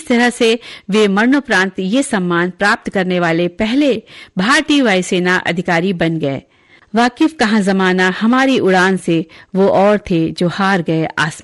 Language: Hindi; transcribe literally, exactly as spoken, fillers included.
इस तरह से वे मरणोपरांत ये सम्मान प्राप्त करने वाले पहले भारतीय वायुसेना अधिकारी बन गए। वाकिफ कहाँ जमाना हमारी उड़ान से वो और थे जो हार गए आसमान